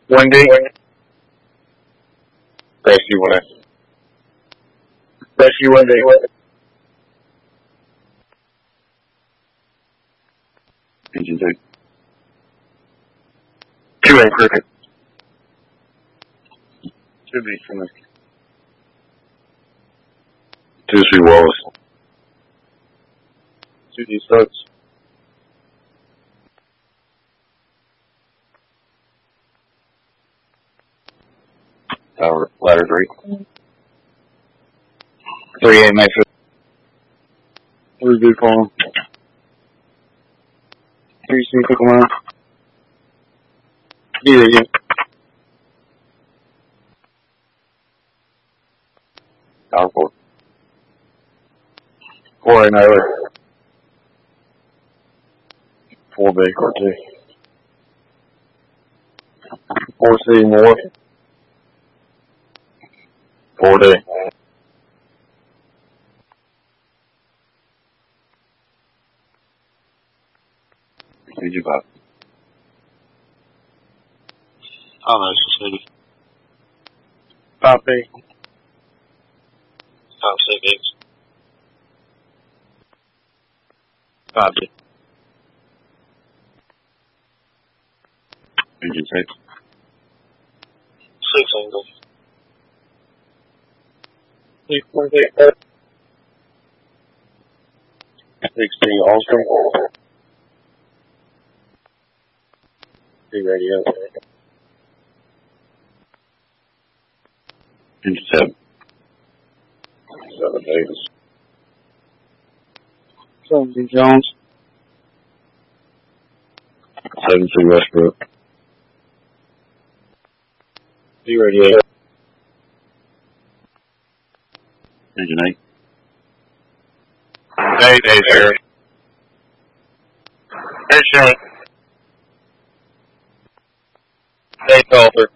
Windy. Rescue windy. Rescue windy. Engine 2. 2 in Cricket. Should be from the 2C Wallace. 2D Stokes. Tower, ladder 3. 3A Mayfield. 3B Farm. 3C Cookmine. Yeah. Tower 4. 4A Naylor. 4B Cortez. 4C Moore. 4D. Engine 5. City. 5B. 5C 5B. Engine 6. 6 Angle. 6D Austin. D Radio. Engine 7. 7 Davis. 7D Jones. 7C Westbrook. D Radio. Engine 8. 8A Sheriff. Hey Sheriff. 8 Alter.